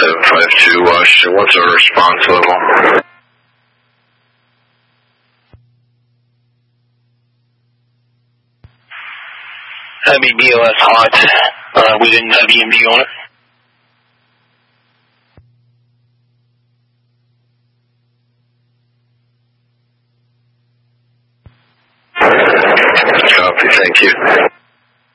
752 Washington. What's our response level? That'd be BLS hot. We didn't have EMD on it. Copy, thank you.